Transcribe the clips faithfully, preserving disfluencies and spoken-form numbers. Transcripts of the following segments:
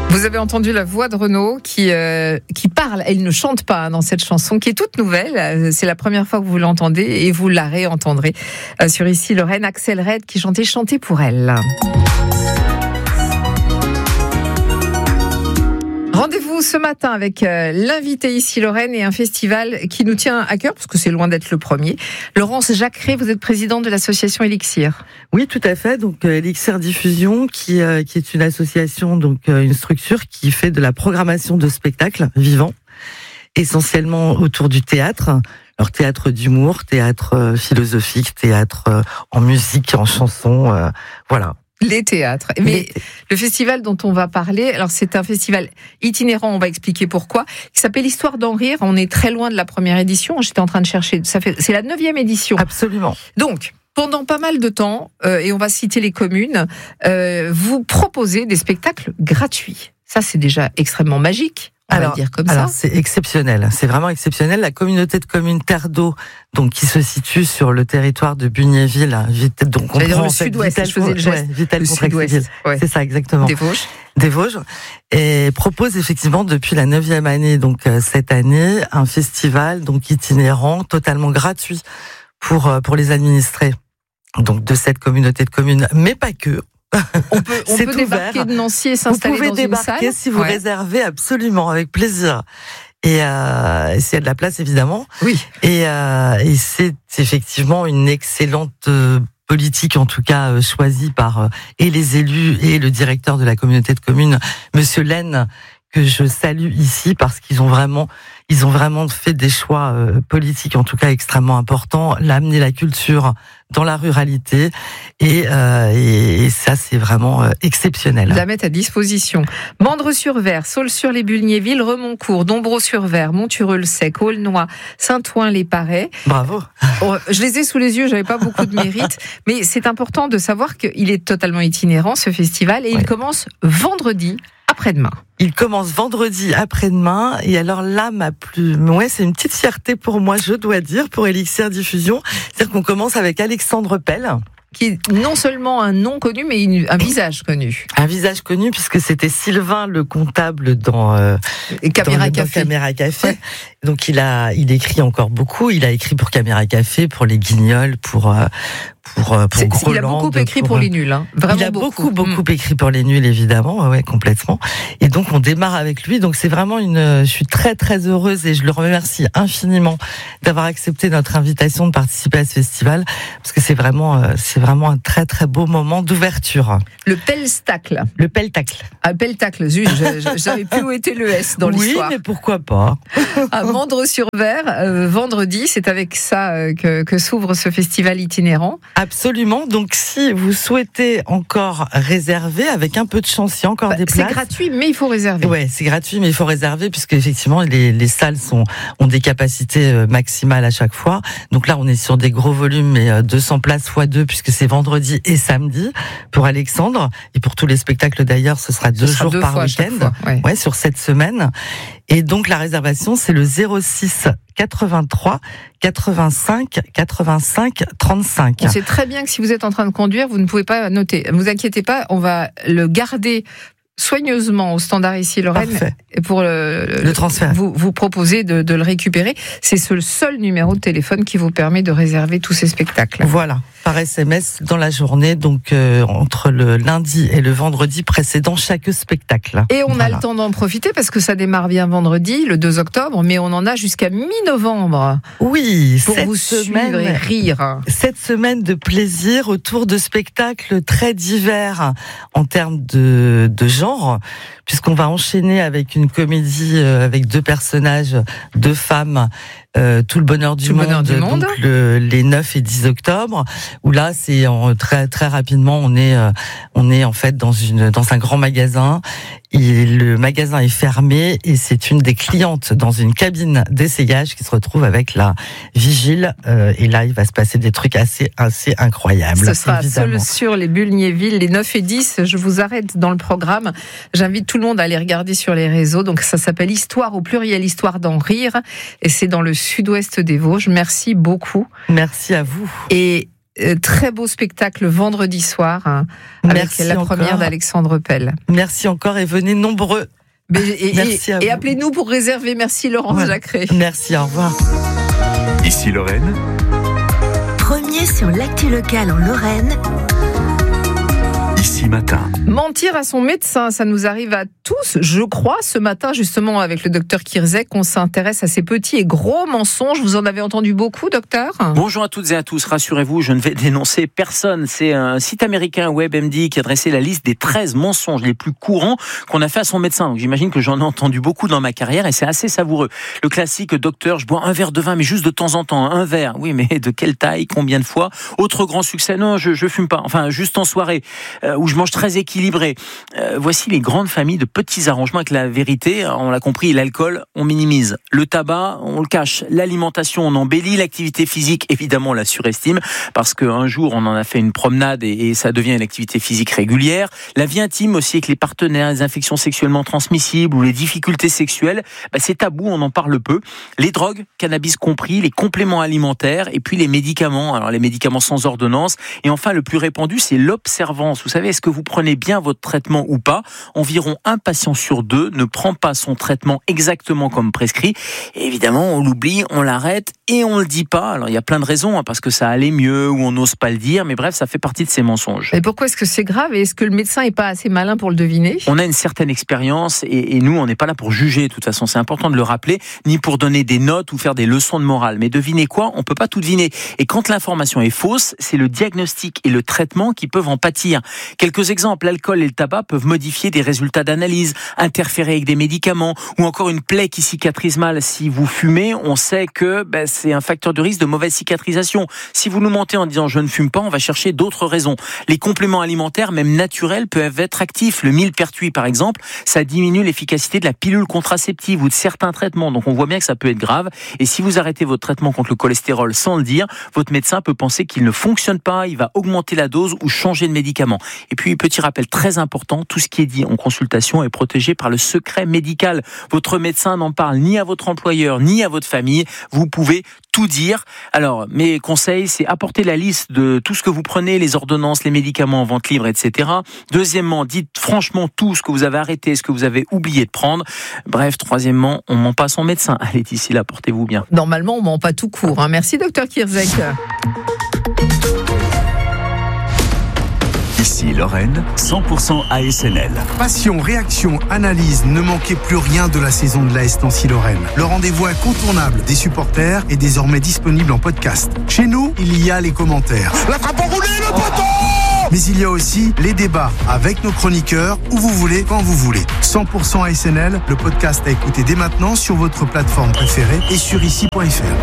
Vous avez entendu la voix de Renaud qui, euh, qui parle. Elle ne chante pas hein, dans cette chanson qui est toute nouvelle. C'est la première fois que vous l'entendez et vous la réentendrez euh, sur Ici Lorraine. Axel Red qui chantait Chanter pour elle. Rendez-vous ce matin avec euh, l'invité Ici Lorraine et un festival qui nous tient à cœur parce que c'est loin d'être le premier. Laurence Jacqueret, vous êtes présidente de l'association Elixir. Oui, tout à fait. Donc euh, Elixir Diffusion, qui euh, qui est une association, donc euh, une structure qui fait de la programmation de spectacles vivants, essentiellement autour du théâtre. Alors théâtre d'humour, théâtre euh, philosophique, théâtre euh, en musique, en chanson, euh, voilà. Les théâtres. Mais Les... le festival dont on va parler, alors c'est un festival itinérant, on va expliquer pourquoi, qui s'appelle Histoire d'en rire. On est très loin de la première édition. J'étais en train de chercher. Ça fait, c'est la neuvième édition. Absolument. Donc, pendant pas mal de temps, euh, et on va citer les communes, euh, vous proposez des spectacles gratuits. Ça, c'est déjà extrêmement magique. On alors, va le dire comme alors ça. c'est exceptionnel, c'est vraiment exceptionnel. La communauté de communes Terre d'Eau, donc qui se situe sur le territoire de Bugnéville, donc on prend dire le sud-ouest, Vitel, je faisais le geste. Ouais, Vitel le sud-ouest, ouais. C'est ça exactement. Des Vosges. Des Vosges, et propose effectivement depuis la neuvième année, donc euh, cette année, un festival donc itinérant, totalement gratuit pour euh, pour les administrés, donc de cette communauté de communes, mais pas que. On peut, on peut débarquer de Nancy et s'installer dans une salle. Vous pouvez débarquer si vous ouais. réservez, absolument, avec plaisir. Et euh, s'il y a de la place, évidemment. Oui. Et, euh, et c'est effectivement une excellente euh, politique, en tout cas euh, choisie par euh, et les élus et le directeur de la communauté de communes, Monsieur Laine, que je salue ici parce qu'ils ont vraiment, ils ont vraiment fait des choix euh, politiques, en tout cas extrêmement importants, l'amener la culture dans la ruralité, et, euh, et, et ça c'est vraiment euh, exceptionnel. La mettre à disposition. Mandres-sur-Ver, Saulx-sur-les-Bulgnévilles, Remoncourt, Dombreau-sur-Ver, Montureux-le-Sec, Aulnois, Saint-Ouen-les-Parets. Bravo. Je les ai sous les yeux, j'avais pas beaucoup de mérite, mais c'est important de savoir qu'il est totalement itinérant ce festival et ouais. il commence vendredi après-demain. Il commence vendredi après-demain, et alors là, ma plus, ouais, c'est une petite fierté pour moi, je dois dire, pour Elixir Diffusion. C'est-à-dire qu'on commence avec Alexandre Pell. Qui est non seulement un nom connu, mais une, un visage connu. Un visage connu, puisque c'était Sylvain le comptable dans, euh, Caméra dans, Café. Dans Caméra Café. Ouais. Donc il a, il écrit encore beaucoup. Il a écrit pour Caméra Café, pour Les Guignols, pour, euh, pour, euh, pour Groland. Il a beaucoup écrit pour, pour les nuls, hein. Vraiment il a beaucoup, beaucoup, beaucoup mmh. écrit pour les nuls, évidemment, ouais, complètement. Et donc on démarre avec lui. Donc c'est vraiment une, je suis très, très heureuse et je le remercie infiniment d'avoir accepté notre invitation de participer à ce festival, parce que c'est vraiment, c'est vraiment un très, très beau moment d'ouverture. Le Pelstacle. Le Peltacle. Ah, Peltacle, zut, je, je, je savais plus où était le S dans oui, l'histoire. Oui, mais pourquoi pas. À Mandres-sur-Ver, euh, vendredi, c'est avec ça euh, que, que s'ouvre ce festival itinérant. Absolument. Donc, si vous souhaitez encore réserver, avec un peu de chance, il y a encore bah, des places. C'est gratuit, mais il faut réserver. Ouais, c'est gratuit, mais il faut réserver, puisque effectivement, les, les salles sont, ont des capacités maximales à chaque fois. Donc là, on est sur des gros volumes, mais deux cents places fois deux, puisque c'est vendredi et samedi pour Alexandre. Et pour tous les spectacles d'ailleurs, ce sera deux ce sera jours deux par week-end. Ouais. ouais, sur cette semaine. Et donc, la réservation, c'est le zéro six quatre-vingt-trois quatre-vingt-cinq quatre-vingt-cinq trente-cinq. On sait très bien que si vous êtes en train de conduire, vous ne pouvez pas noter. Ne vous inquiétez pas, on va le garder soigneusement au standard Ici Lorraine. Parfait. Et pour le, le transfert. Vous, vous proposez de, de le récupérer. C'est ce seul numéro de téléphone qui vous permet de réserver tous ces spectacles. Voilà, par S M S dans la journée, donc euh, entre le lundi et le vendredi précédent chaque spectacle. Et on voilà. a le temps d'en profiter parce que ça démarre bien vendredi, le deux octobre, mais on en a jusqu'à mi-novembre. Oui, pour cette vous semaine, suivre et rire. Cette semaine de plaisir autour de spectacles très divers en termes de, de genre, puisqu'on va enchaîner avec une comédie euh, avec deux personnages, deux femmes, euh, Tout le bonheur du Tout monde, bonheur du monde. donc le, les neuf et dix octobre, où là c'est en, très très rapidement on est euh, on est en fait dans une dans un grand magasin. Et le magasin est fermé et c'est une des clientes dans une cabine d'essayage qui se retrouve avec la vigile, euh, et là il va se passer des trucs assez assez incroyables. Ce sera seul sur les Bulgnévilles, les neuf et dix. Je vous arrête dans le programme. J'invite tout le monde à aller regarder sur les réseaux. Donc ça s'appelle Histoire au pluriel, Histoire d'en rire, et c'est dans le sud-ouest des Vosges. Merci beaucoup. Merci à vous. Et euh, très beau spectacle vendredi soir hein, avec Merci la encore. première d'Alexandre Pell. Merci encore et venez nombreux. Mais, et, Merci et, à et vous. appelez-nous pour réserver. Merci Laurence Ouais. Jacquet. Merci, au revoir. Ici Lorraine, Premier sur l'actu locale en Lorraine, ici matin. Mentir à son médecin, ça nous arrive à tous, je crois. Ce matin, justement, avec le docteur Kirzek, on s'intéresse à ces petits et gros mensonges. Vous en avez entendu beaucoup, docteur ? Bonjour à toutes et à tous, rassurez-vous, je ne vais dénoncer personne. C'est un site américain, WebMD, qui a dressé la liste des treize mensonges les plus courants qu'on a fait à son médecin. Donc j'imagine que j'en ai entendu beaucoup dans ma carrière et c'est assez savoureux. Le classique, docteur, je bois un verre de vin, mais juste de temps en temps, un verre. Oui, mais de quelle taille, combien de fois ? Autre grand succès, non, je, je fume pas. Enfin, juste en soirée, euh, où je mange très équilibré. Euh, voici les grandes familles de petits arrangements avec la vérité. On l'a compris, l'alcool, on minimise. Le tabac, on le cache. L'alimentation, on embellit. L'activité physique, évidemment, on la surestime parce qu'un jour, on en a fait une promenade et, et ça devient une activité physique régulière. La vie intime aussi avec les partenaires, les infections sexuellement transmissibles ou les difficultés sexuelles, bah, c'est tabou, on en parle peu. Les drogues, cannabis compris, les compléments alimentaires et puis les médicaments. Alors les médicaments sans ordonnance. Et enfin, le plus répandu, c'est l'observance. Vous savez, est-ce que vous prenez bien votre traitement ou pas ? Environ un patient sur deux ne prend pas son traitement exactement comme prescrit. Et évidemment, on l'oublie, on l'arrête et on le dit pas. Alors il y a plein de raisons, hein, parce que ça allait mieux ou on n'ose pas le dire. Mais bref, ça fait partie de ces mensonges. Et pourquoi est-ce que c'est grave et est-ce que le médecin n'est pas assez malin pour le deviner ? On a une certaine expérience et, et nous, on n'est pas là pour juger. De toute façon, c'est important de le rappeler, ni pour donner des notes ou faire des leçons de morale. Mais devinez quoi ? On peut pas tout deviner. Et quand l'information est fausse, c'est le diagnostic et le traitement qui peuvent en pâtir. Quelques exemples, l'alcool et le tabac peuvent modifier des résultats d'analyse, interférer avec des médicaments ou encore une plaie qui cicatrise mal. Si vous fumez, on sait que ben, c'est un facteur de risque de mauvaise cicatrisation. Si vous nous mentez en disant je ne fume pas, on va chercher d'autres raisons. Les compléments alimentaires, même naturels, peuvent être actifs. Le millepertuis, par exemple, ça diminue l'efficacité de la pilule contraceptive ou de certains traitements. Donc on voit bien que ça peut être grave. Et si vous arrêtez votre traitement contre le cholestérol sans le dire, votre médecin peut penser qu'il ne fonctionne pas, il va augmenter la dose ou changer de médicament. Et puis, petit rappel très important, tout ce qui est dit en consultation est protégé par le secret médical. Votre médecin n'en parle ni à votre employeur, ni à votre famille. Vous pouvez tout dire. Alors, mes conseils, c'est apporter la liste de tout ce que vous prenez, les ordonnances, les médicaments en vente libre, et cetera. Deuxièmement, dites franchement tout ce que vous avez arrêté, ce que vous avez oublié de prendre. Bref, troisièmement, on ment pas à son médecin. Allez, d'ici là, portez-vous bien. Normalement, on ment pas tout court. Hein. Merci, docteur Kirzek. Ici Lorraine, cent pour cent A S N L. Passion, réaction, analyse, ne manquez plus rien de la saison de l'A S Nancy-Lorraine. Le rendez-vous incontournable des supporters est désormais disponible en podcast. Chez nous, il y a les commentaires. La frappe enroulée, le poteau ! Mais il y a aussi les débats avec nos chroniqueurs, où vous voulez, quand vous voulez. cent pour cent A S N L, le podcast à écouter dès maintenant sur votre plateforme préférée et sur ici point f r.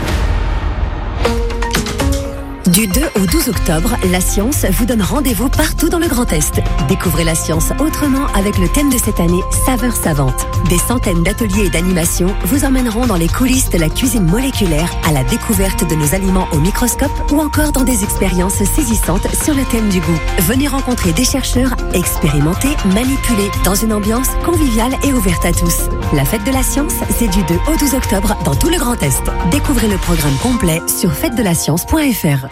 du deux au douze octobre, la science vous donne rendez-vous partout dans le Grand Est. Découvrez la science autrement avec le thème de cette année, Saveurs savantes. Des centaines d'ateliers et d'animations vous emmèneront dans les coulisses de la cuisine moléculaire, à la découverte de nos aliments au microscope ou encore dans des expériences saisissantes sur le thème du goût. Venez rencontrer des chercheurs, expérimenter, manipuler dans une ambiance conviviale et ouverte à tous. La fête de la science, c'est du deux au douze octobre dans tout le Grand Est. Découvrez le programme complet sur fête de la science point f r.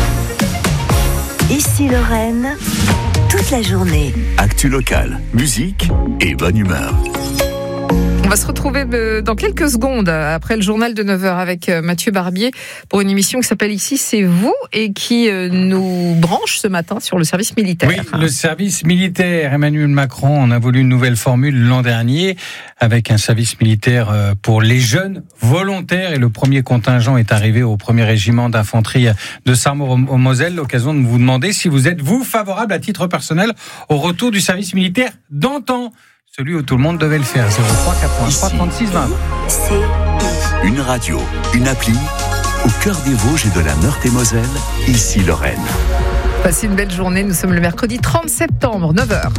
Ici Lorraine, toute la journée. Actu locale, musique et bonne humeur. On va se retrouver dans quelques secondes après le journal de neuf heures avec Mathieu Barbier pour une émission qui s'appelle Ici c'est vous et qui nous branche ce matin sur le service militaire. Oui, le service militaire. Emmanuel Macron en a voulu une nouvelle formule l'an dernier avec un service militaire pour les jeunes volontaires et le premier contingent est arrivé au premier régiment d'infanterie de Sarre-Moselle. L'occasion de vous demander si vous êtes, vous, favorable à titre personnel au retour du service militaire d'antan. Celui où tout le monde devait le faire. zéro trois quatre-vingt-trois trente-six vingt. C'est Une radio, une appli, au cœur des Vosges et de la Meurthe-et-Moselle, ici Lorraine. Passez une belle journée, nous sommes le mercredi trente septembre, neuf heures.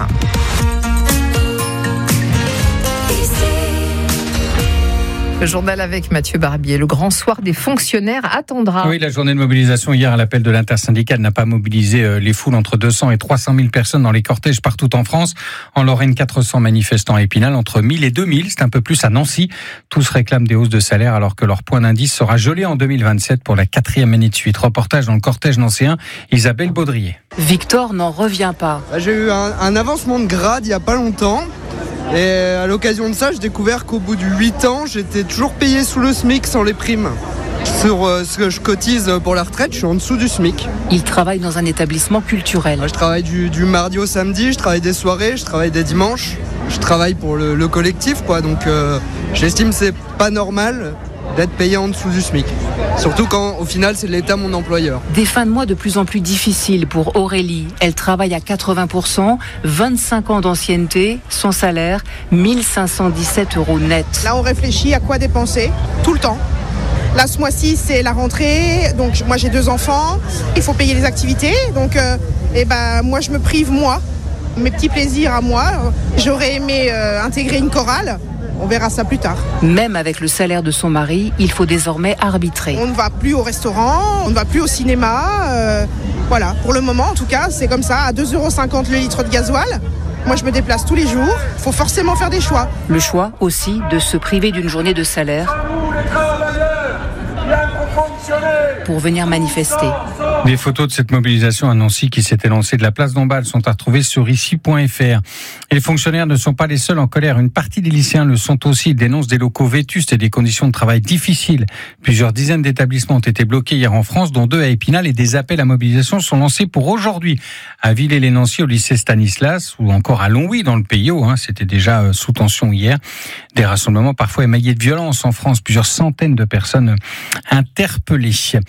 Le journal avec Mathieu Barbier. Le grand soir des fonctionnaires attendra. Oui, la journée de mobilisation hier à l'appel de l'intersyndicale n'a pas mobilisé les foules entre deux cents et trois cent mille personnes dans les cortèges partout en France. En Lorraine, quatre cents manifestants à Épinal, entre mille et deux mille. C'est un peu plus à Nancy. Tous réclament des hausses de salaire alors que leur point d'indice sera gelé en deux mille vingt-sept pour la quatrième année de suite. Reportage dans le cortège nancéen, Isabelle Baudrier. Victor n'en revient pas. J'ai eu un, un avancement de grade il n'y a pas longtemps. Et à l'occasion de ça, j'ai découvert qu'au bout de huit ans, j'étais toujours payé sous le SMIC sans les primes. Sur euh, ce que je cotise pour la retraite, je suis en dessous du SMIC. Il travaille dans un établissement culturel. Je travaille du, du mardi au samedi, je travaille des soirées, je travaille des dimanches. Je travaille pour le, le collectif, quoi. Donc euh, j'estime que c'est pas normal d'être payé en dessous du SMIC. Surtout quand, au final, c'est l'État mon employeur. Des fins de mois de plus en plus difficiles pour Aurélie. Elle travaille à quatre-vingts pour cent, vingt-cinq ans d'ancienneté, son salaire, mille cinq cent dix-sept euros net. Là, on réfléchit à quoi dépenser, tout le temps. Là, ce mois-ci, c'est la rentrée. Donc, moi, j'ai deux enfants. Il faut payer les activités. Donc, euh, eh ben, moi, je me prive, moi, mes petits plaisirs à moi. J'aurais aimé euh, intégrer une chorale. On verra ça plus tard. Même avec le salaire de son mari, il faut désormais arbitrer. On ne va plus au restaurant, on ne va plus au cinéma. Euh, voilà, pour le moment, en tout cas, c'est comme ça. À deux euros cinquante le litre de gasoil. Moi, je me déplace tous les jours. Il faut forcément faire des choix. Le choix aussi de se priver d'une journée de salaire pour venir manifester. Les photos de cette mobilisation à Nancy qui s'était lancée de la place d'Ambal sont à retrouver sur ici point f r. Et les fonctionnaires ne sont pas les seuls en colère. Une partie des lycéens le sont aussi. Ils dénoncent des locaux vétustes et des conditions de travail difficiles. Plusieurs dizaines d'établissements ont été bloqués hier en France, dont deux à Épinal, et des appels à mobilisation sont lancés pour aujourd'hui à Villers-lez-Nancy, au lycée Stanislas, ou encore à Longwy dans le P I O. Hein, c'était déjà sous tension hier. Des rassemblements parfois émaillés de violence en France. Plusieurs centaines de personnes interpellées.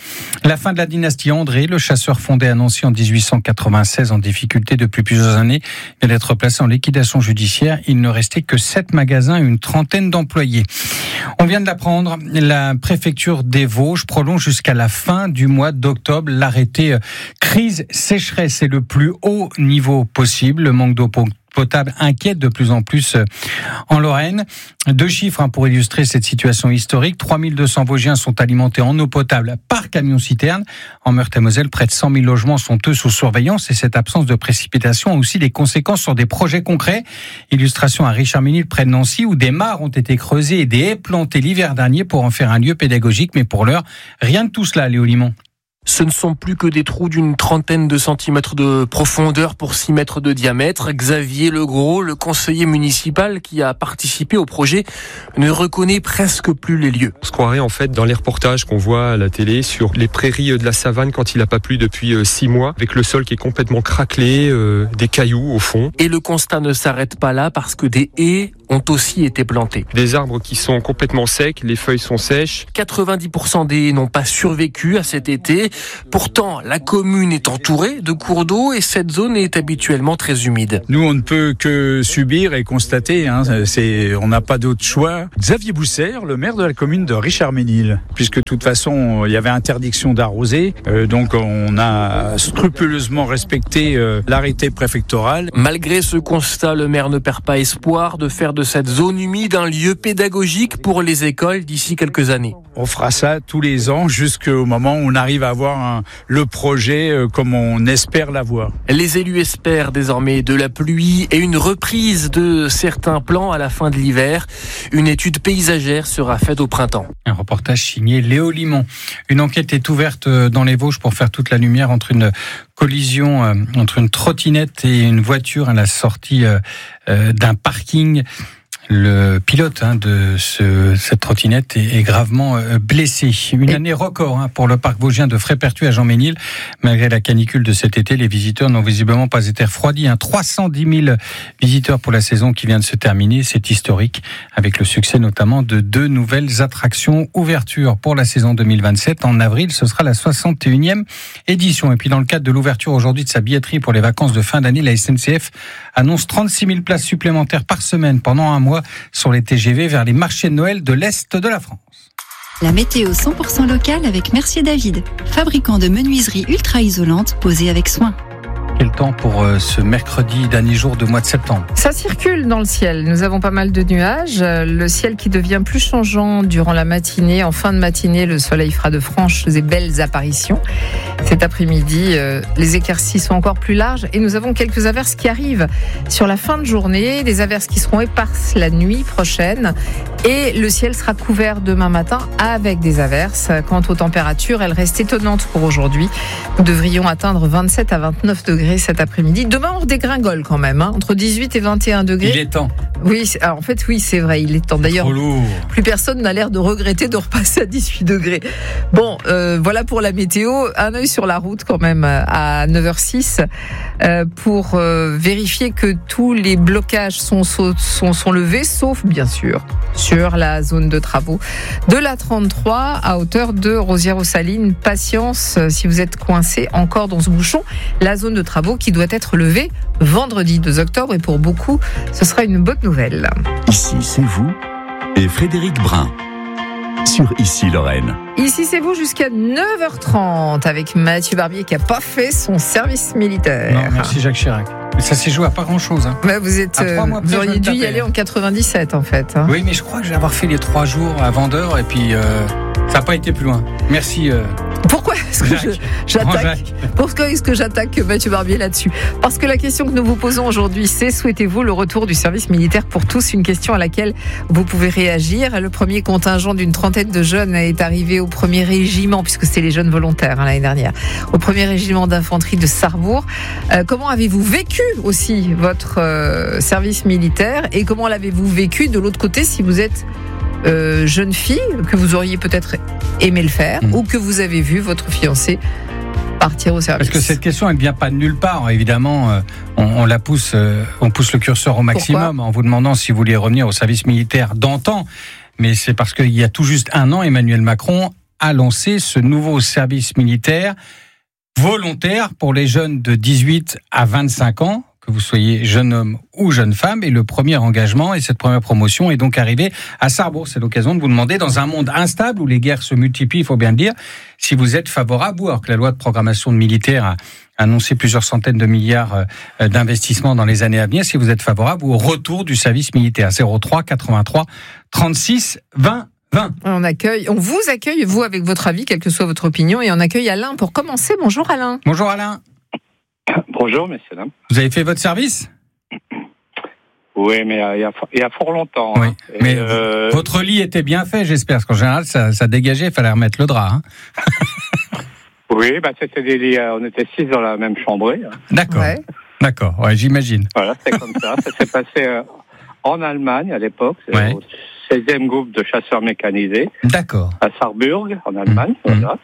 La fin de la dynastie André, le chasseur fondé à Nancy en dix-huit cent quatre-vingt-seize, en difficulté depuis plusieurs années, vient d'être placé en liquidation judiciaire. Il ne restait que sept magasins et une trentaine d'employés. On vient de l'apprendre, la préfecture des Vosges prolonge jusqu'à la fin du mois d'octobre l'arrêté crise sécheresse. C'est le plus haut niveau possible. Le manque d'eau potable inquiète de plus en plus en Lorraine. Deux chiffres pour illustrer cette situation historique. trois mille deux cents Vosgiens sont alimentés en eau potable par camion-citerne. En Meurthe-et-Moselle, près de cent mille logements sont eux sous surveillance et cette absence de précipitation a aussi des conséquences sur des projets concrets. Illustration à Richard-Ménil, près de Nancy, où des mares ont été creusées et des haies plantées l'hiver dernier pour en faire un lieu pédagogique. Mais pour l'heure, rien de tout cela, Léo Limon. Ce ne sont plus que des trous d'une trentaine de centimètres de profondeur pour six mètres de diamètre. Xavier Legros, le conseiller municipal qui a participé au projet, ne reconnaît presque plus les lieux. On se croirait en fait dans les reportages qu'on voit à la télé sur les prairies de la savane quand il n'a pas plu depuis six mois, avec le sol qui est complètement craquelé, euh, des cailloux au fond. Et le constat ne s'arrête pas là parce que des haies ont aussi été plantées. Des arbres qui sont complètement secs, les feuilles sont sèches. quatre-vingt-dix pour cent des haies n'ont pas survécu à cet été. Pourtant, la commune est entourée de cours d'eau et cette zone est habituellement très humide. Nous, on ne peut que subir et constater. Hein, c'est, on n'a pas d'autre choix. Xavier Boussert, le maire de la commune de Richard-Ménil, puisque de toute façon, il y avait interdiction d'arroser. Euh, donc, on a scrupuleusement respecté euh, l'arrêté préfectoral. Malgré ce constat, le maire ne perd pas espoir de faire de cette zone humide un lieu pédagogique pour les écoles d'ici quelques années. On fera ça tous les ans jusqu'au moment où on arrive à avoir un, le projet euh, comme on espère l'avoir. Les élus espèrent désormais de la pluie et une reprise de certains plans à la fin de l'hiver. Une étude paysagère sera faite au printemps. Un reportage signé Léo Limon. Une enquête est ouverte dans les Vosges pour faire toute la lumière entre une collision euh, entre une trottinette et une voiture à la sortie euh, euh, d'un parking. Le pilote hein, de ce, cette trottinette est, est gravement euh, blessé. Une Et... année record hein, pour le parc vosgien de Frépertuis à Jean-Ménil. Malgré la canicule de cet été, les visiteurs n'ont visiblement pas été refroidis. Hein. trois cent dix mille visiteurs pour la saison qui vient de se terminer. C'est historique, avec le succès notamment de deux nouvelles attractions. Ouverture pour la saison deux mille vingt-sept. En avril, ce sera la soixante et unième édition. Et puis dans le cadre de l'ouverture aujourd'hui de sa billetterie pour les vacances de fin d'année, la S N C F annonce trente-six mille places supplémentaires par semaine pendant un mois sur les T G V vers les marchés de Noël de l'Est de la France. La météo cent pour cent locale avec Mercier David, fabricant de menuiseries ultra isolantes posées avec soin. Quel temps pour euh, ce mercredi, dernier jour de mois de septembre? Ça circule dans le ciel. Nous avons pas mal de nuages. Le ciel qui devient plus changeant durant la matinée. En fin de matinée, le soleil fera de franches et belles apparitions. Cet après-midi, euh, les éclaircies sont encore plus larges et nous avons quelques averses qui arrivent sur la fin de journée. Des averses qui seront éparses la nuit prochaine. Et le ciel sera couvert demain matin avec des averses. Quant aux températures, elles restent étonnantes pour aujourd'hui. Nous devrions atteindre vingt-sept à vingt-neuf degrés cet après-midi. Demain, on dégringole quand même, hein, entre dix-huit et vingt et un degrés. Il est temps. Oui, alors en fait, oui, c'est vrai, il est temps. D'ailleurs, plus personne n'a l'air de regretter de repasser à dix-huit degrés. Bon, euh, voilà pour la météo. Un œil sur la route quand même à neuf heures six euh, pour euh, vérifier que tous les blocages sont, sont, sont levés, sauf bien sûr sur la zone de travaux de la trente-trois à hauteur de Rosières-aux-Salines. Patience si vous êtes coincé encore dans ce bouchon. La zone de travaux qui doit être levée vendredi deux octobre et pour beaucoup, ce sera une bonne nouvelle. Ici, c'est vous et Frédéric Brun sur Ici Lorraine. Ici, c'est vous jusqu'à neuf heures trente avec Mathieu Barbier qui n'a pas fait son service militaire. Non, merci Jacques Chirac. Mais ça s'est joué à pas grand-chose. Hein. Bah, vous êtes, euh, mois, vous auriez dû y aller en quatre-vingt-dix-sept en fait. Hein. Oui, mais je crois que j'ai avoir fait les trois jours à Vendeur et puis euh, ça n'a pas été plus loin. Merci. Euh... Pourquoi est-ce que je, j'attaque Pourquoi est-ce que j'attaque Mathieu Barbier là-dessus? Parce que la question que nous vous posons aujourd'hui, c'est souhaitez-vous le retour du service militaire pour tous? Une question à laquelle vous pouvez réagir. Le premier contingent d'une trentaine de jeunes est arrivé au premier régiment, puisque c'est les jeunes volontaires hein, l'année dernière, au premier régiment d'infanterie de Sarrebourg. Euh, comment avez-vous vécu aussi votre euh, service militaire et comment l'avez-vous vécu de l'autre côté si vous êtes Euh, jeune fille, que vous auriez peut-être aimé le faire, mmh. ou que vous avez vu votre fiancé partir au service? Parce que cette question, elle ne vient pas de nulle part. Évidemment, euh, on, on la pousse, euh, on pousse le curseur au maximum. Pourquoi? En vous demandant si vous vouliez revenir au service militaire d'antan. Mais c'est parce qu'il y a tout juste un an, Emmanuel Macron a lancé ce nouveau service militaire volontaire pour les jeunes de dix-huit à vingt-cinq ans. Que vous soyez jeune homme ou jeune femme, et le premier engagement et cette première promotion est donc arrivée à Sarrebourg. C'est l'occasion de vous demander, dans un monde instable où les guerres se multiplient, il faut bien le dire, si vous êtes favorable, ou alors que la loi de programmation de militaire a annoncé plusieurs centaines de milliards d'investissements dans les années à venir, si vous êtes favorable au retour du service militaire. zéro trois quatre-vingt-trois trente-six vingt vingt. On accueille, on vous accueille, vous, avec votre avis, quelle que soit votre opinion, et on accueille Alain pour commencer. Bonjour Alain. Bonjour Alain. Bonjour, messieurs, dames. Vous avez fait votre service? Oui, mais il y a, il y a fort longtemps. Oui, hein. mais euh... votre lit était bien fait, j'espère, parce qu'en général, ça, ça dégageait, il fallait remettre le drap. Hein. Oui, bah, c'était des lits, on était six dans la même chambrée. D'accord, ouais. D'accord, ouais, j'imagine. Voilà, c'est comme ça. Ça s'est passé euh, en Allemagne à l'époque, ouais. Au seizième groupe de chasseurs mécanisés. D'accord. À Sarrebourg, en Allemagne. Mmh. Voilà.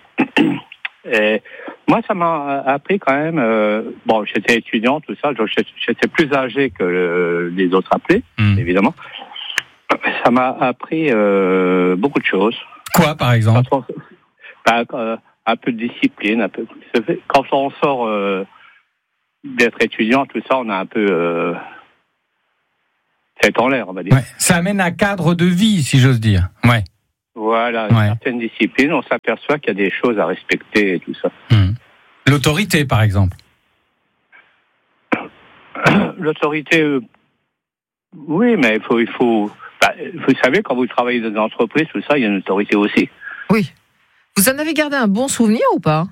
Et moi, ça m'a appris quand même. Euh, bon, j'étais étudiant, tout ça. J'étais plus âgé que le, les autres appelés, mmh. évidemment. Ça m'a appris euh, beaucoup de choses. Quoi, par exemple? Bah, euh, un peu de discipline. Un peu. Quand on sort euh, d'être étudiant, tout ça, on a un peu euh, tête en l'air, on va dire. Ouais. Ça amène un cadre de vie, si j'ose dire. Ouais. Voilà, une ouais. certaine discipline, on s'aperçoit qu'il y a des choses à respecter et tout ça. Mmh. L'autorité, par exemple. L'autorité, euh, oui, mais il faut, il faut, bah, vous savez, quand vous travaillez dans une entreprise, tout ça, il y a une autorité aussi. Oui. Vous en avez gardé un bon souvenir ou pas?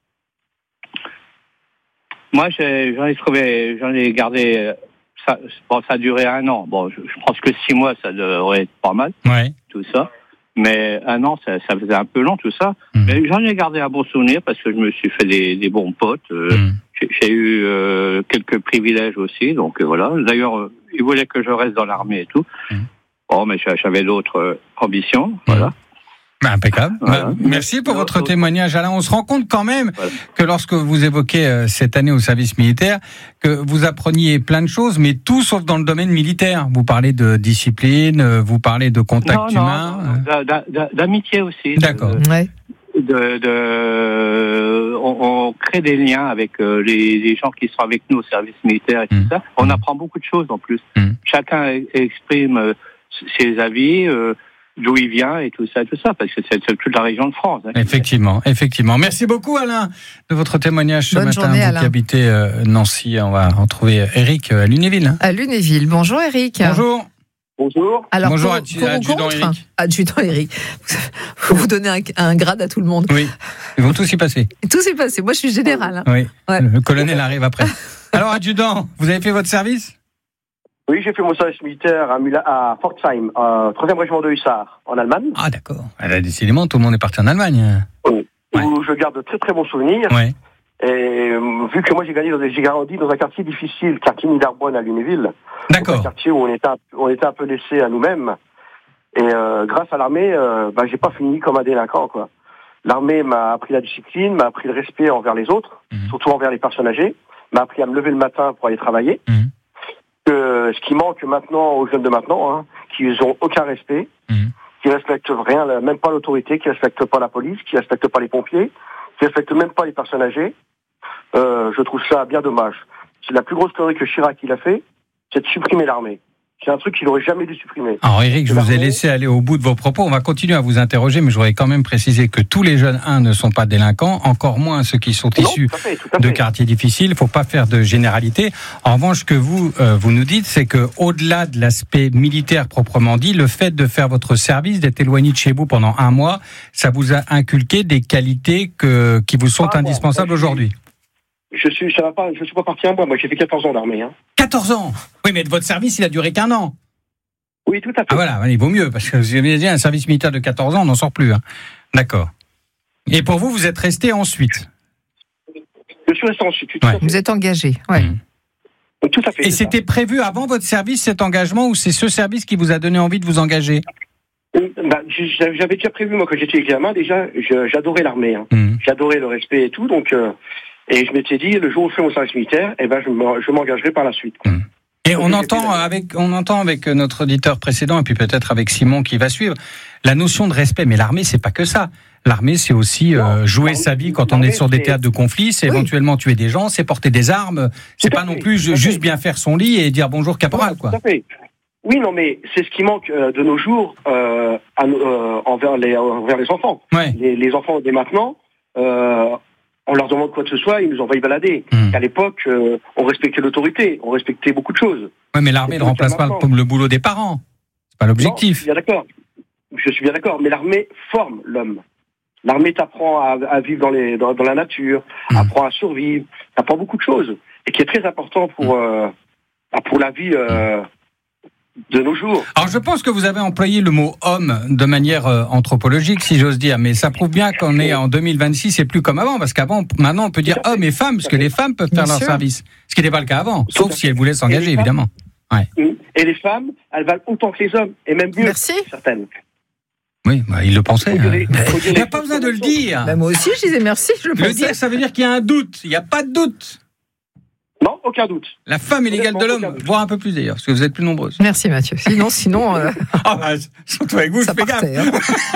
Moi, j'ai, j'en ai trouvé, j'en ai gardé. Ça, bon, ça a duré un an. Bon, je, je pense que six mois, ça devrait être pas mal. Ouais. Tout ça. Mais un an, ça, ça faisait un peu long, tout ça. Mmh. Mais j'en ai gardé un bon souvenir parce que je me suis fait des, des bons potes. Euh, mmh. j'ai, j'ai eu euh, quelques privilèges aussi. Donc euh, voilà. D'ailleurs, euh, ils voulaient que je reste dans l'armée et tout. Mmh. Bon, mais j'avais d'autres euh, ambitions. Mmh. Voilà. Bah, impeccable. Voilà. Bah, merci pour votre témoignage, Alain. On se rend compte quand même voilà. que lorsque vous évoquez euh, cette année au service militaire, que vous appreniez plein de choses, mais tout sauf dans le domaine militaire. Vous parlez de discipline, euh, vous parlez de contact non, humain. Non, euh... d'a, d'a, d'amitié aussi. D'accord. De, ouais. de, de, on, on crée des liens avec euh, les, les gens qui sont avec nous au service militaire et tout mmh. ça. On mmh. apprend beaucoup de choses en plus. Mmh. Chacun exprime euh, ses avis. Euh, d'où il vient et tout ça, tout ça, parce que c'est, c'est toute la région de France. Hein. Effectivement, effectivement. Merci beaucoup, Alain, de votre témoignage ce Bonne matin. journée, vous Alain. qui habitez euh, Nancy, on va retrouver Eric à Lunéville. Hein. À Lunéville. Bonjour, Eric. Bonjour. Bonjour. Alors, Bonjour, pour, adju- pour ou adjudant contre Eric. Adjudant Eric. Vous vous donnez un, un grade à tout le monde. Oui, ils vont tous y passer. Tout s'est passé. Moi, je suis général. Hein. Oui, Ouais. le colonel arrive après. Alors, adjudant, vous avez fait votre service ? Oui, j'ai fait mon service militaire à, Mula- à Pforzheim, euh, troisième régiment de hussards, en Allemagne. Ah, d'accord. Là, décidément, tout le monde est parti en Allemagne. Oui. Où je garde de très très bons souvenirs. Ouais. Et euh, vu que moi j'ai gagné, dans, j'ai grandi dans un quartier difficile, quartier Niederbronn à Lunéville. D'accord. Un quartier où on était, un, on était un peu laissé à nous-mêmes. Et euh, grâce à l'armée, euh, bah, j'ai pas fini comme un délinquant, quoi. L'armée m'a appris la discipline, m'a appris le respect envers les autres, mmh. surtout envers les personnes âgées, m'a appris à me lever le matin pour aller travailler. Mmh. Euh, ce qui manque maintenant aux jeunes de maintenant, hein, qui n'ont aucun respect, mmh. qui respectent rien, même pas l'autorité, qui respectent pas la police, qui respectent pas les pompiers, qui respectent même pas les personnes âgées. Euh, je trouve ça bien dommage. C'est la plus grosse connerie que Chirac il a fait, c'est de supprimer l'armée. C'est un truc qu'il n'aurait jamais dû supprimer. Alors Eric, je vous ai laissé aller au bout de vos propos. On va continuer à vous interroger, mais je voudrais quand même préciser que tous les jeunes, un, ne sont pas délinquants, encore moins ceux qui sont non, issus tout à fait, tout à de fait. quartiers difficiles. Il ne faut pas faire de généralité. En revanche, ce que vous, euh, vous nous dites, c'est que au-delà de l'aspect militaire proprement dit, le fait de faire votre service, d'être éloigné de chez vous pendant un mois, ça vous a inculqué des qualités que, qui vous sont ah, indispensables bon, aujourd'hui. Je suis, ça va pas, je suis pas parti un mois. Moi, j'ai fait quatorze ans d'armée. Hein. quatorze ans. Oui, mais votre service, il a duré qu'un an. Oui, tout à fait. Ah voilà, il vaut mieux, parce que vous avez dit un service militaire de quatorze ans, on n'en sort plus. Hein. D'accord. Et pour vous, vous êtes resté ensuite ? Je suis resté ensuite. Ouais. Vous êtes engagé, ouais. Mmh. Tout à fait. Et c'était ça. Prévu avant votre service, cet engagement, ou c'est ce service qui vous a donné envie de vous engager ? Bah, j'avais déjà prévu, moi, quand j'étais examen, déjà, je, j'adorais l'armée. Hein. Mmh. J'adorais le respect et tout, donc... Euh, et je m'étais dit, le jour où je fais mon service militaire, eh ben, je, je m'engagerai par la suite. Quoi. Mmh. Et on entend avec, on entend avec notre auditeur précédent, et puis peut-être avec Simon qui va suivre, la notion de respect. Mais l'armée, c'est pas que ça. L'armée, c'est aussi euh, jouer sa vie quand on est sur des théâtres de conflit, c'est oui. éventuellement tuer des gens, c'est porter des armes, c'est pas non plus juste bien faire son lit et dire bonjour caporal, quoi. Tout à fait. Oui, non, mais c'est ce qui manque euh, de nos jours euh, à, euh, envers, les, envers les enfants. Ouais. Les, les enfants dès maintenant, euh, on leur demande quoi que ce soit, ils nous envoient y balader. Mmh. À l'époque, euh, on respectait l'autorité, on respectait beaucoup de choses. Oui, mais l'armée ne remplace pas le, le boulot des parents. C'est pas l'objectif. Non, je suis bien d'accord. Je suis bien d'accord, mais l'armée forme l'homme. L'armée t'apprend à, à vivre dans, les, dans, dans la nature, mmh. apprend à survivre, t'apprend beaucoup de choses, et qui est très important pour, mmh. euh, pour la vie euh, de nos jours. Alors je pense que vous avez employé le mot homme de manière euh, anthropologique, si j'ose dire, mais ça prouve bien qu'on est en deux mille vingt-six et plus comme avant, parce qu'avant, maintenant on peut dire homme et femme, parce que les femmes peuvent faire bien leur sûr. Service, ce qui n'était pas le cas avant, Tout sauf si elles voulaient s'engager, évidemment. Ouais. Et les femmes, elles valent autant que les hommes, et même mieux, Merci. certaines. Oui, bah, il le pensait. Hein. Il n'y a pas besoin de le dire. Bah, moi aussi, je disais merci, je le pensais. Le dire, ça veut dire qu'il y a un doute. Il n'y a pas de doute. Non, aucun doute. La femme est l'égale de l'homme, voire un peu plus d'ailleurs, parce que vous êtes plus nombreuses. Merci Mathieu. Sinon, sinon. Euh... ah bah, surtout avec vous, ça je fais gaffe. Hein.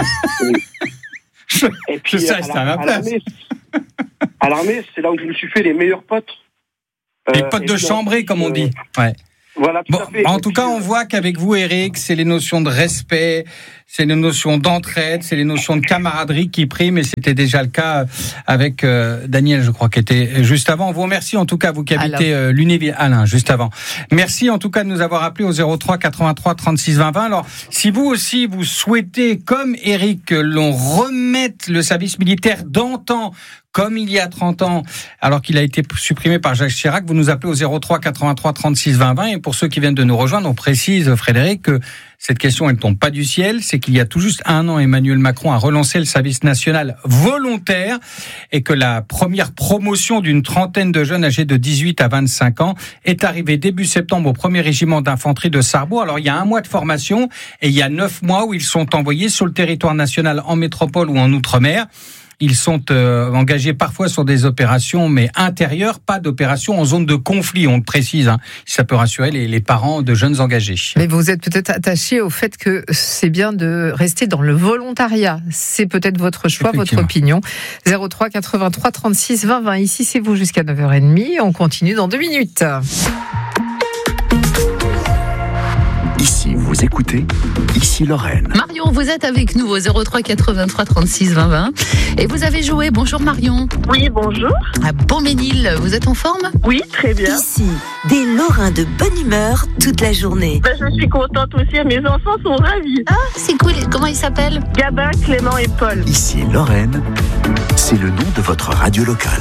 je, Et puis, je sais, c'est à ma place. À l'armée, c'est là où je me suis fait les meilleurs potes. Les euh, potes de chambrée, comme on dit. Ouais. Voilà, tout bon, à fait. En tout cas, on voit qu'avec vous, Eric, c'est les notions de respect, c'est les notions d'entraide, c'est les notions de camaraderie qui priment, et c'était déjà le cas avec euh, Daniel, je crois, qui était juste avant. On vous remercie en tout cas, vous qui habitez euh, Lunéville, Alain, juste avant. Merci en tout cas de nous avoir appelés au zéro trois quatre-vingt-trois trente-six vingt vingt. Alors, si vous aussi, vous souhaitez, comme Eric, que l'on remette le service militaire d'antan, comme il y a trente ans, alors qu'il a été supprimé par Jacques Chirac, vous nous appelez au zéro trois quatre-vingt-trois trente-six vingt vingt. Et pour ceux qui viennent de nous rejoindre, on précise, Frédéric, que cette question, elle ne tombe pas du ciel. C'est qu'il y a tout juste un an, Emmanuel Macron a relancé le service national volontaire et que la première promotion d'une trentaine de jeunes âgés de dix-huit à vingt-cinq ans est arrivée début septembre au premier régiment d'infanterie de Sarrebourg. Alors, il y a un mois de formation et il y a neuf mois où ils sont envoyés sur le territoire national en métropole ou en outre-mer. Ils sont euh, engagés parfois sur des opérations, mais intérieures, pas d'opérations en zone de conflit, on le précise. Hein. Ça peut rassurer les, les parents de jeunes engagés. Mais vous êtes peut-être attaché au fait que c'est bien de rester dans le volontariat. C'est peut-être votre choix, votre opinion. zéro trois quatre-vingt-trois trente-six vingt vingt. Ici, c'est vous jusqu'à neuf heures trente. On continue dans deux minutes. Ici, vous écoutez Ici Lorraine. Marion, vous êtes avec nous au zéro trois quatre-vingt-trois trente-six vingt vingt et vous avez joué. Bonjour Marion. Oui, bonjour. À Beauménil, vous êtes en forme? Oui, très bien. Ici, des Lorrains de bonne humeur toute la journée. Ben, je suis contente aussi, mes enfants sont ravis. Ah, c'est cool. Comment ils s'appellent? Gabin, Clément et Paul. Ici Lorraine, c'est le nom de votre radio locale.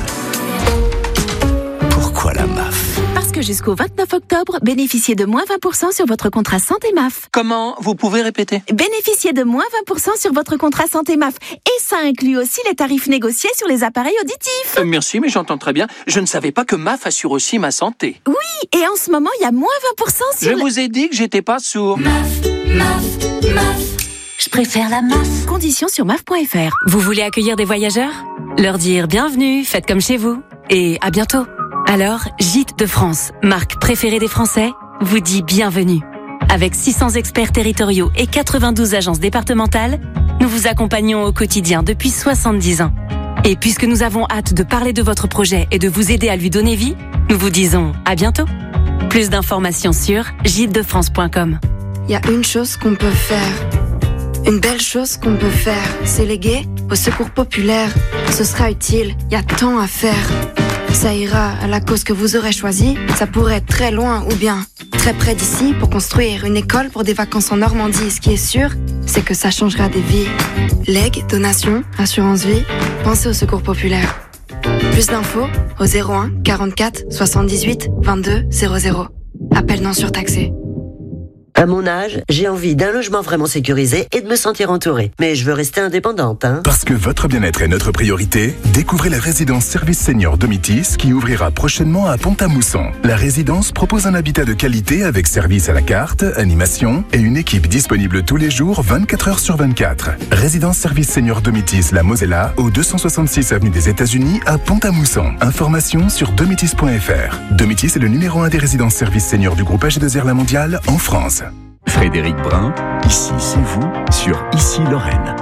Pourquoi la M A F? Parce que jusqu'au vingt-neuf octobre, bénéficiez de moins vingt pour cent sur votre contrat santé M A F. Comment? Vous pouvez répéter? Bénéficiez de moins vingt pour cent sur votre contrat santé M A F. Et ça inclut aussi les tarifs négociés sur les appareils auditifs. Euh, merci, mais j'entends très bien. Je ne savais pas que M A F assure aussi ma santé. Oui, et en ce moment, il y a moins vingt pour cent sur... Je le... vous ai dit que j'étais pas sourd. M A F, M A F, M A F. Je préfère la M A F. Conditions sur M A F point F R. Vous voulez accueillir des voyageurs? Leur dire bienvenue, faites comme chez vous. Et à bientôt. Alors, Gîtes de France, marque préférée des Français, vous dit bienvenue. Avec six cents experts territoriaux et quatre-vingt-douze agences départementales, nous vous accompagnons au quotidien depuis soixante-dix ans. Et puisque nous avons hâte de parler de votre projet et de vous aider à lui donner vie, nous vous disons à bientôt. Plus d'informations sur gîtes de france point com. Il y a une chose qu'on peut faire. Une belle chose qu'on peut faire, c'est léguer au secours populaire. Ce sera utile, il y a tant à faire. Ça ira à la cause que vous aurez choisie. Ça pourrait être très loin ou bien très près d'ici pour construire une école pour des vacances en Normandie. Ce qui est sûr, c'est que ça changera des vies. Legs, donations, assurance vie, pensez au secours populaire. Plus d'infos au zéro un quarante-quatre soixante-dix-huit vingt-deux zéro zéro. Appel non surtaxé. À mon âge, j'ai envie d'un logement vraiment sécurisé et de me sentir entourée. Mais je veux rester indépendante, hein. Parce que votre bien-être est notre priorité, découvrez la résidence Service Senior Domitis qui ouvrira prochainement à Pont-à-Mousson. La résidence propose un habitat de qualité avec service à la carte, animation et une équipe disponible tous les jours vingt-quatre heures sur vingt-quatre. Résidence Service Senior Domitis La Mosella au deux cent soixante-six avenue des États-Unis à Pont-à-Mousson. Informations sur domitis point F R. Domitis est le numéro un des résidences services seniors du groupe A G deux R La Mondiale en France. Frédéric Brun, ici c'est vous, sur Ici Lorraine.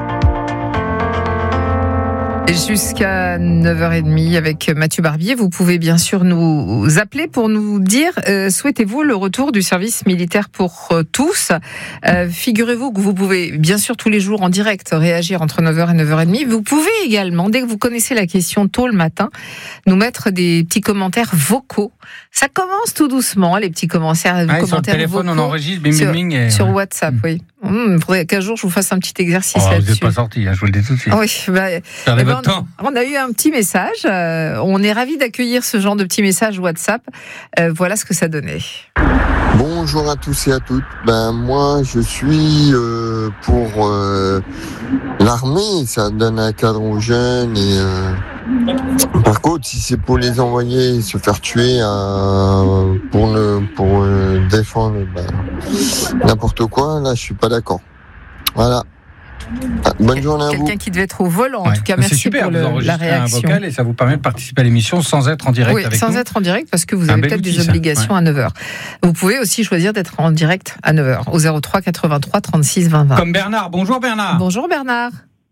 Jusqu'à neuf heures trente avec Mathieu Barbier, vous pouvez bien sûr nous appeler pour nous dire euh, souhaitez-vous le retour du service militaire pour euh, tous. euh, Figurez-vous que vous pouvez bien sûr tous les jours en direct réagir entre neuf heures et neuf heures trente. Vous pouvez également, dès que vous connaissez la question tôt le matin, nous mettre des petits commentaires vocaux. Ça commence tout doucement, les petits commentaires, ah, commentaires sur le téléphone, vocaux. On enregistre, bing, sur, bing, bing, et... sur WhatsApp, oui. Il faudrait qu'un jour je vous fasse un petit exercice oh, là-dessus. Vous n'êtes pas sorti, hein, je vous le dis tout de suite. Oui, bah, Perdez eh ben, votre temps. On a eu un petit message. Euh, on est ravis d'accueillir ce genre de petits messages WhatsApp. Euh, voilà ce que ça donnait. Bonjour à tous et à toutes. Ben moi, je suis euh, pour euh, l'armée. Ça donne un cadre aux jeunes. Et euh, par contre, si c'est pour les envoyer se faire tuer euh, pour ne pour euh, défendre ben, n'importe quoi, là, je suis pas d'accord. Voilà. Ah, bonne journée à vous. Quelqu'un qui devait être au volant, en ouais. tout cas, Mais merci c'est super, pour vous le, enregistrez la réaction. Un vocal et ça vous permet de participer à l'émission sans être en direct oui, avec sans nous. être en direct parce que vous un avez peut-être outil, des obligations ouais. à neuf heures. Vous pouvez aussi choisir d'être en direct à neuf heures au zéro trois quatre-vingt-trois trente-six vingt vingt. Comme Bernard. Bonjour Bernard. Bonjour Bernard.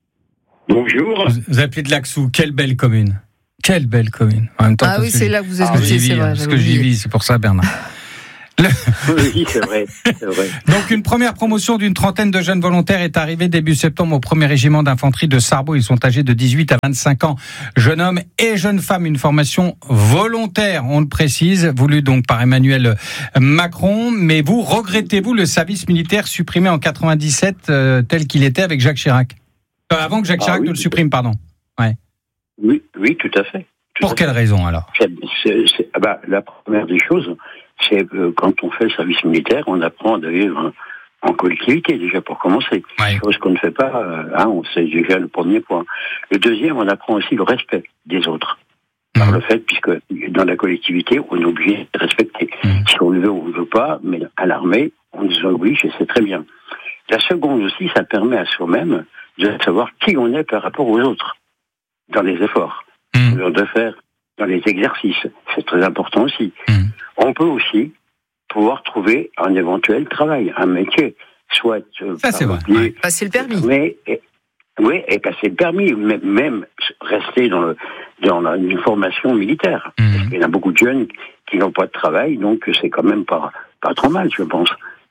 Bonjour. Vous, vous appelez de Laxou, quelle belle commune. Quelle belle commune. En même temps, ah oui, c'est là que vous êtes ah, c'est vrai. Parce que j'y vis, c'est pour ça Bernard. Le... Oui, c'est vrai, c'est vrai. Donc, une première promotion d'une trentaine de jeunes volontaires est arrivée début septembre au premier régiment d'infanterie de Sarrebourg. Ils sont âgés de dix-huit à vingt-cinq ans, jeunes hommes et jeunes femmes. Une formation volontaire, on le précise, voulue donc par Emmanuel Macron. Mais vous, regrettez-vous le service militaire supprimé en quatre-vingt-dix-sept euh, tel qu'il était avec Jacques Chirac euh, Avant que Jacques Chirac ah, oui, ne le supprime, pardon. Ouais. Oui, oui, tout à fait. Tout Pour à quelle fait. raison, alors c'est, c'est, c'est, ah bah, la première des choses, c'est que quand on fait le service militaire, on apprend à vivre en collectivité, déjà pour commencer. Ouais. Chose qu'on ne fait pas, hein, on sait déjà le premier point. Le deuxième, on apprend aussi le respect des autres. Mmh. Par le fait, puisque dans la collectivité, on est obligé de respecter. Mmh. Si on le veut ou on ne veut pas, mais à l'armée, on nous oblige et c'est très bien. La seconde aussi, ça permet à soi-même de savoir qui on est par rapport aux autres dans les efforts. Mmh. De faire dans les exercices. C'est très important aussi. Mmh. On peut aussi pouvoir trouver un éventuel travail, un métier, soit euh, ça c'est vrai. Ouais. Passer le permis. Mais et, oui, et passer le permis, même, même rester dans, le, dans la, une formation militaire. Mmh. Parce qu'il y a beaucoup de jeunes qui n'ont pas de travail, donc c'est quand même pas, pas trop mal, je pense.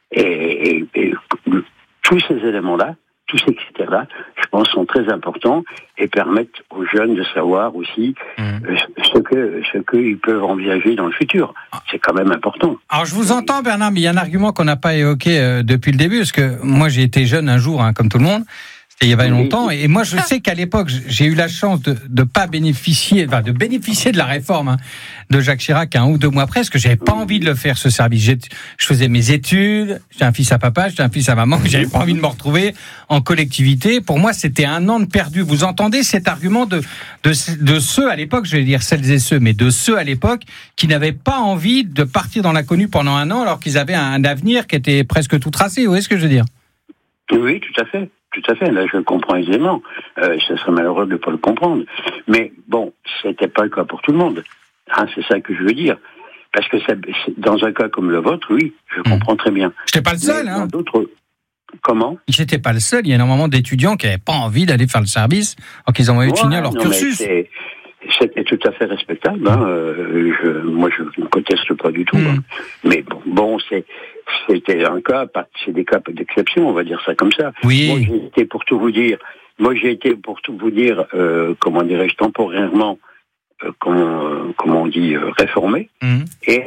Et, et, et tous ces éléments-là, tous ces critères-là, je pense, sont très importants et permettent aux jeunes de savoir aussi mmh. euh, ce que ce qu'ils peuvent envisager dans le futur. C'est quand même important. Alors je vous entends, Bernard, mais il y a un argument qu'on n'a pas évoqué euh, depuis le début, parce que moi j'ai été jeune un jour, hein, comme tout le monde. C'était il y avait longtemps, et moi je sais qu'à l'époque j'ai eu la chance de de pas bénéficier, enfin de bénéficier de la réforme hein, de Jacques Chirac un ou deux mois après, parce que j'avais pas envie de le faire ce service. J'ai, je faisais mes études, j'étais un fils à papa, j'étais un fils à maman, j'avais pas envie de me retrouver en collectivité. Pour moi c'était un an de perdu. Vous entendez cet argument de de de ceux à l'époque, je vais dire celles et ceux, mais de ceux à l'époque qui n'avaient pas envie de partir dans l'inconnu pendant un an, alors qu'ils avaient un avenir qui était presque tout tracé. Vous voyez ce que je veux dire? Oui, tout à fait. Tout à fait, là je le comprends aisément. Euh, ce serait malheureux de ne pas le comprendre. Mais bon, c'était pas le cas pour tout le monde. Hein, c'est ça que je veux dire. Parce que ça, dans un cas comme le vôtre, oui, je comprends très bien. J'étais pas le seul, mais hein. D'autres... Comment ? J'étais pas le seul. Il y a énormément d'étudiants qui n'avaient pas envie d'aller faire le service, alors qu'ils ont envie de ouais, finir leur non, cursus. C'était tout à fait respectable. Hein. Euh, je, moi, je ne conteste pas du tout. Mmh. Hein. Mais bon, bon c'est, c'était un cas, c'est des cas d'exception, on va dire ça comme ça. Oui. Moi, j'ai été pour tout vous dire. Moi, j'ai été pour tout vous dire, euh, comment dirais-je, temporairement, euh, comment, euh, comment on dit, euh, réformé. Mmh. Et,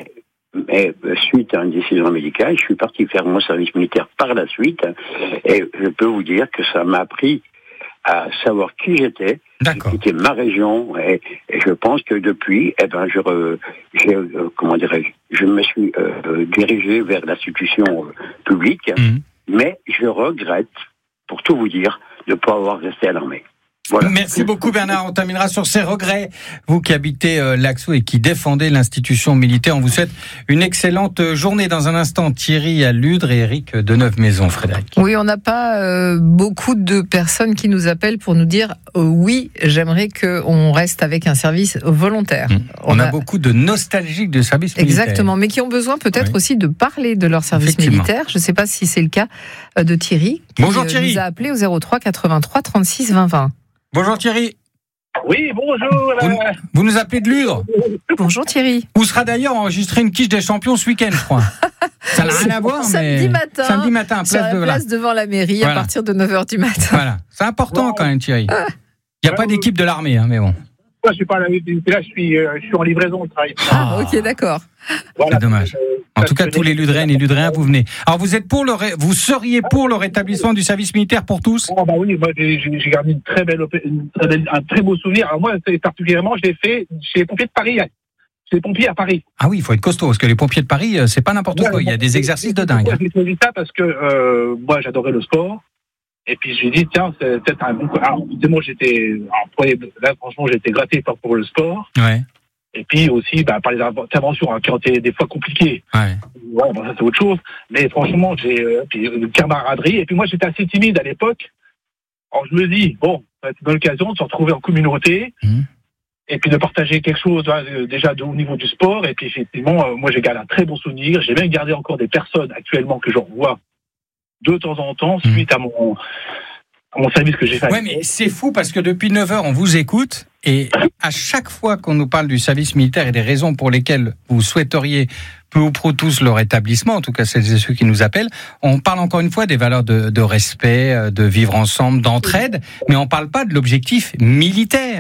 et suite à une décision médicale, je suis parti faire mon service militaire par la suite. Et je peux vous dire que ça m'a appris à savoir qui j'étais, qui était ma région, et, et je pense que depuis, eh ben, je, re, j'ai, euh, comment dirais-je, je me suis euh, dirigé vers l'institution euh, publique, mmh. mais je regrette, pour tout vous dire, de ne pas avoir resté à l'armée. Voilà. Merci beaucoup Bernard, on terminera sur ces regrets. Vous qui habitez euh, Laxou et qui défendez l'institution militaire, on vous souhaite une excellente journée. Dans un instant, Thierry à Ludre et Eric de Neuve-Maisons, Frédéric. Oui, on n'a pas euh, beaucoup de personnes qui nous appellent pour nous dire euh, oui, j'aimerais qu'on reste avec un service volontaire. Mmh. On, on a, a beaucoup de nostalgiques de service militaire. Exactement, mais qui ont besoin peut-être oui. aussi de parler de leur service militaire. Je ne sais pas si c'est le cas de Thierry. Qui, Bonjour Thierry. Euh, nous a appelé au zéro trois quatre-vingt-trois trente-six vingt vingt. Bonjour Thierry. Oui, bonjour. Vous, vous nous appelez de Ludre. Bonjour Thierry. Où sera d'ailleurs enregistré une quiche des champions ce week-end, je crois. Ça n'a rien à voir, mais... Samedi matin, Samedi matin, place, sur la de, place devant la mairie, voilà. à partir de neuf heures du matin. Voilà, c'est important ouais. quand même Thierry. Il n'y a ouais, pas d'équipe de l'armée, hein, mais bon. Moi, je suis pas là, là je, suis, euh, je suis en livraison, je travaille. Ah, ok, d'accord. Voilà, c'est dommage. Euh, en tout cas, tous les Ludréennes et Ludréens, vous venez. Alors, vous êtes pour le, ré... vous seriez pour le rétablissement du service militaire pour tous ? Oh, bah oui, moi, j'ai, j'ai gardé une très belle, une très belle, un très beau souvenir. Alors moi, particulièrement, je l'ai fait chez les pompiers de Paris. Chez les pompiers à Paris. Ah oui, il faut être costaud, parce que les pompiers de Paris, c'est pas n'importe ouais, quoi. Il y a des exercices de dingue. J'ai choisi ça parce que euh, moi, j'adorais le sport. Et puis je lui ai dit, tiens, c'est peut-être un bon... Alors, moi, j'étais... Alors, là, franchement, j'ai été gratté pour le sport. Ouais. Et puis aussi, bah, par les interventions hein, qui ont été des fois compliquées. Ouais. Ouais, bon, ça, c'est autre chose. Mais franchement, j'ai euh, puis, une camaraderie. Et puis moi, j'étais assez timide à l'époque. Alors, je me dis, bon, c'est une bonne occasion de se retrouver en communauté. Mmh. Et puis de partager quelque chose hein, déjà de, au niveau du sport. Et puis effectivement, euh, moi, j'ai gardé un très bon souvenir. J'ai même gardé encore des personnes actuellement que je revois de temps en temps, suite à mon, à mon service que j'ai fait. Ouais, mais c'est fou parce que depuis neuf heures, on vous écoute et à chaque fois qu'on nous parle du service militaire et des raisons pour lesquelles vous souhaiteriez peu ou prou tous le rétablissement, en tout cas celles et ceux qui nous appellent, on parle encore une fois des valeurs de, de respect, de vivre ensemble, d'entraide, mais on ne parle pas de l'objectif militaire.